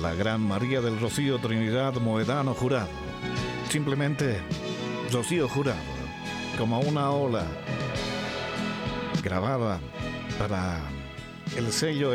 la gran María del Rocío Trinidad Moedano Jurado. Simplemente Rocío Jurado, como una ola grabada para el sello